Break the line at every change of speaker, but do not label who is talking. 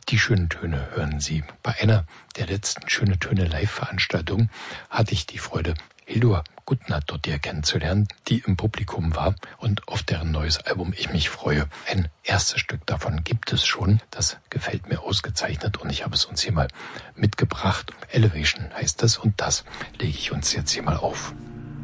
Die schönen Töne hören Sie. Bei einer der letzten Schöne Töne Live-Veranstaltungen hatte ich die Freude, Hildur Gutnath dort hier kennenzulernen, die im Publikum war und auf deren neues Album ich mich freue. Ein erstes Stück davon gibt es schon. Das gefällt mir ausgezeichnet und ich habe es uns hier mal mitgebracht. Elevation heißt es und das lege ich uns jetzt hier mal auf.